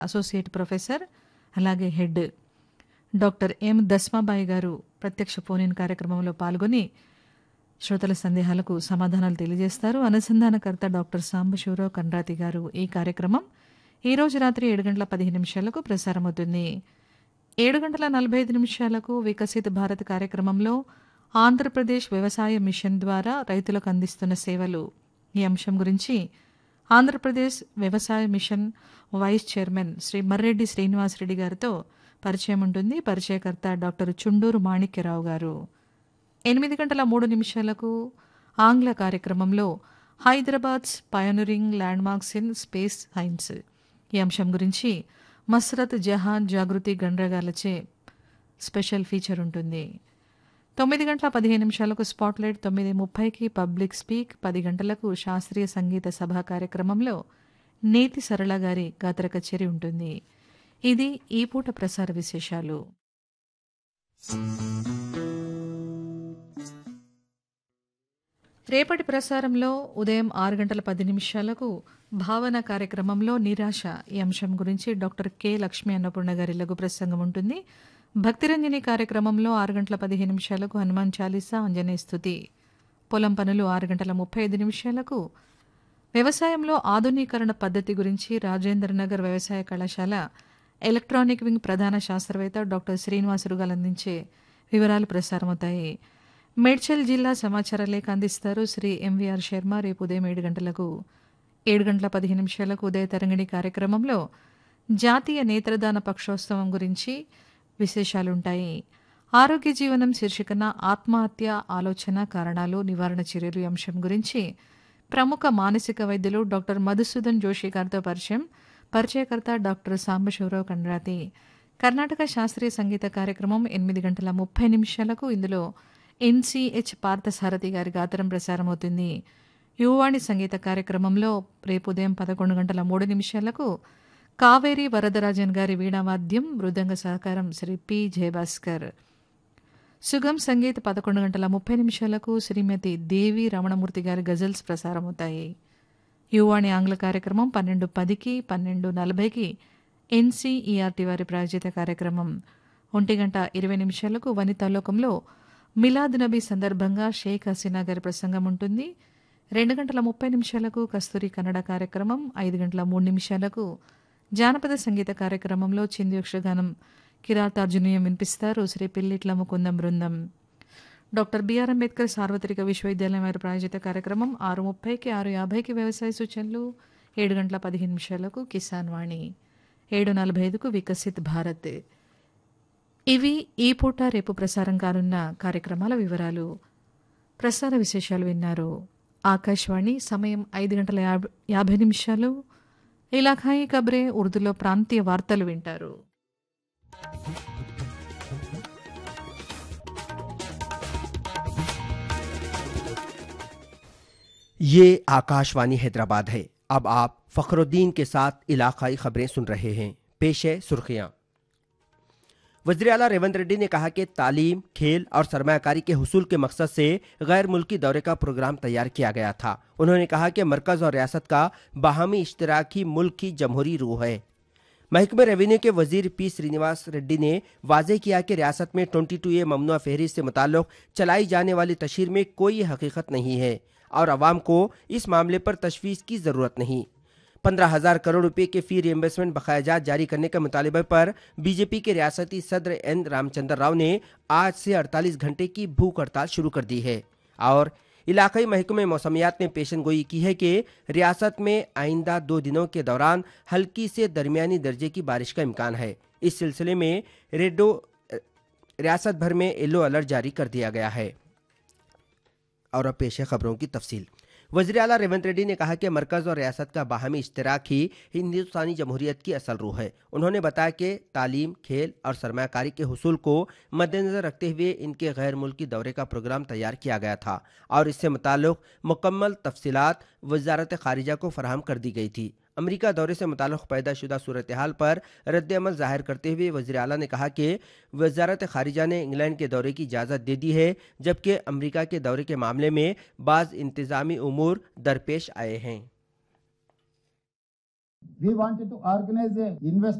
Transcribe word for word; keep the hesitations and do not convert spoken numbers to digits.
Associate professor అలాగే head doctor M Dasmabai గారు ప్రత్యక్ష ఫోన్ ఇన్ కార్యక్రమంలో పాల్గొని శ్రోతల సందేహాలకు సమాధానాలు తెలియజేస్తారు. అనుసంధానకర్త డాక్టర్ సాంబశివరావు కండ్రాతి గారు. ఈ కార్యక్రమం ఈ రోజు రాత్రి ఏడు గంటల పదిహేను నిమిషాలకు ప్రసారమవుతుంది. ఏడు గంటల నలభై ఐదు నిమిషాలకు వికసిత్ భారత్ కార్యక్రమంలో ఆంధ్రప్రదేశ్ వ్యవసాయ మిషన్ ద్వారా రైతులకు అందిస్తున్న సేవలు ఈ అంశం గురించి ఆంధ్రప్రదేశ్ వ్యవసాయ machine vice chairman Shri Marreddy Srinivasa Reddy గారితో పరిచయం ఉంటుంది. పరిచయకర్త డాక్టర్ చుండూరు మాణిక్యరావు గారు. ఎనిమిది గంటల మూడు నిమిషాలకు ఆంగ్ల కార్యక్రమంలో Hyderabad's పయోనరింగ్ landmarks in space science ఈ అంశం గురించి మస్రత్ జహాన్ జాగృతి గండ్రగాలచే స్పెషల్ ఫీచర్ ఉంటుంది. తొమ్మిది గంటల పదిహేను నిమిషాలకు స్పాట్లైట్, తొమ్మిది ముప్పైకి పబ్లిక్ స్పీక్, పది గంటలకు శాస్త్రీయ సంగీత సభ కార్యక్రమంలో నేతి సరళ గారి గాత్ర కచేరీ ఉంటుంది. ఇది ఈ పూట ప్రసార విశేషాలు. రేపటి ప్రసారంలో ఉదయం ఆరు గంటల పది నిమిషాలకు భావన కార్యక్రమంలో నిరాశ ఈ అంశం గురించి డాక్టర్ కె లక్ష్మీ అన్నపూర్ణ గారి లఘు ప్రసంగం ఉంటుంది. భక్తిరంజని కార్యక్రమంలో ఆరు గంటల పదిహేను నిమిషాలకు హనుమాన్ చాలీసా, ఆంజనేయ స్తుతి. పొలం పనులు ఆరు గంటల ముప్పై ఐదు నిమిషాలకు వ్యవసాయంలో ఆధునీకరణ పద్ధతి గురించి రాజేంద్రనగర్ వ్యవసాయ కళాశాల ఎలక్ట్రానిక్ వింగ్ ప్రధాన శాస్త్రవేత్త డాక్టర్ శ్రీనివాసరు గారు అందించే వివరాలు ప్రసారమవుతాయి. మేడ్చల్ జిల్లా సమాచార లేఖ అందిస్తారు శ్రీ ఎంవీఆర్ శర్మ. రేపు ఉదయం ఏడు గంటలకు ఏడు గంటల పదిహేను నిమిషాలకు ఉదయ తరంగిణి కార్యక్రమంలో జాతీయ నేత్రదాన పక్షోత్సవం గురించి విశేషాలుంటాయి. ఆరోగ్య జీవనం శీర్షికన ఆత్మహత్య ఆలోచన కారణాలు, నివారణ చర్యలు అంశం గురించి ప్రముఖ మానసిక వైద్యులు డాక్టర్ మధుసూదన్ జోషి గారితో పరిచయం. పరిచయకర్త డాక్టర్ సాంబశివరావు కండ్రాతి. కర్ణాటక శాస్త్రీయ సంగీత కార్యక్రమం ఎనిమిది గంటల ముప్పై నిమిషాలకు ఇందులో ఎన్సీహెచ్ పార్థసారథి గారి గాత్రం ప్రసారమవుతుంది. యువవాణి సంగీత కార్యక్రమంలో రేపు ఉదయం పదకొండు గంటల మూడు నిమిషాలకు కావేరి వరదరాజన్ గారి వీణావాద్యం, మృదంగ సహకారం శ్రీ పి జయభాస్కర్. సుగం సంగీత్ పదకొండు గంటల ముప్పై నిమిషాలకు శ్రీమతి దేవి రమణమూర్తి గారి గజల్స్ ప్రసారమవుతాయి. యువవాణి ఆంగ్ల కార్యక్రమం పన్నెండు పదికి పన్నెండు నలభైకి ఎన్సీఈఆర్టీ వారి ప్రాయోజిత కార్యక్రమం. ఒంటి గంట ఇరవై నిమిషాలకు వనితాలోకంలో మిలాద్ నబీ సందర్భంగా షేక్ హసీనా గారి ప్రసంగం ఉంటుంది. రెండు గంటల ముప్పై నిమిషాలకు కస్తూరి కన్నడ కార్యక్రమం. ఐదు గంటల మూడు నిమిషాలకు జానపద సంగీత కార్యక్రమంలో చింది యక్షగానం కిరాతార్జునీయం వినిపిస్తారు శ్రీ పిల్లిట్ల ముకుందం బృందం. డాక్టర్ బిఆర్ అంబేద్కర్ సార్వత్రిక విశ్వవిద్యాలయం వారి ప్రాయోజిత కార్యక్రమం ఆరు ముప్పైకి ఆరు యాభైకి వ్యవసాయ సూచనలు. ఏడు గంటల పదిహేను నిమిషాలకు కిసాన్ వాణి. ఏడు నలభై ఐదుకు వికసిత్ భారత్. ఇవి ఈ పూట రేపు ప్రసారం కానున్న కార్యక్రమాల వివరాలు. ప్రసార విశేషాలు విన్నారు. ఆకాశవాణి సమయం ఐదు గంటల యాభై నిమిషాలు. ఇలాఖాయి కబ్రే ఉర్దూలో ప్రాంతీయ వార్తలు వింటారు. ये आकाशवाणी हैदराबाद है. अब आप फखरुद्दीन के साथ इलाकाई खबरें सुन रहे हैं. पेश है सुर्खियां. वज़ीर आला रेवंत रेड्डी ने कहा कि तालीम, खेल और सरमायाकारी के हुसूल के मकसद से गैर मुल्की दौरे का प्रोग्राम तैयार किया गया था. उन्होंने कहा कि मरकज़ और रियासत का बाहमी इश्तराक ही मुल्क की जमहूरी रूह है. महकमे रेवेन्यू के वजीर पी श्रीनिवास रेड्डी ने वाज़ेह किया कि रियासत में ट्वेंटी टू ए ममनुआ फहरिस्त से मुताल्लिक़ चलाई जाने वाली तशहीर में कोई हकीकत नहीं है और अवाम को इस मामले पर तशवीश की ज़रूरत नहीं. पंद्रह हजार करोड़ रुपए के फी रिएम्बर्समेंट बकायाजात जारी करने के मुतालिबे पर बीजेपी के रियासती सदर एन रामचंद्र राव ने आज से अड़तालीस घंटे की भूख हड़ताल शुरू कर दी है. और इलाकाई महकमे मौसमियात ने पेशन गोई की है कि रियासत में आइंदा दो दिनों के दौरान हल्की से दरमियानी दर्जे की बारिश का इम्कान है. इस सिलसिले में रेडो रियासत भर में येलो अलर्ट जारी कर दिया गया है. और अब पेश है खबरों की तफसील. वज़ीर आला रेवंत रेड्डी ने कहा कि मरकज़ और रियासत का बाहमी इश्तराक ही हिंदुस्तानी जमहूरियत की असल रूह है. उन्होंने बताया कि तालीम, खेल और सरमायाकारी के हुसूल को मद्देनज़र रखते हुए इनके गैर मुल्की दौरे का प्रोग्राम तैयार किया गया था और इससे मुताल्लिक़ मुकम्मल तफसीलात वज़ारत ख़ारिजा को फराहम कर दी गई थी. अमरीका दौरे से मुताल्लिक़ पैदा शुदा सूरत हाल पर रद्द अमल ज़ाहिर करते हुए वज़ीर आला ने कहा कि वज़ारत ख़ारिजा ने इंग्लैंड के दौरे की इजाज़त दे दी है, जबकि अमरीका के दौरे के मामले में बाज़ इंतज़ामी उमूर दरपेश आए हैं. We wanted to organize a investment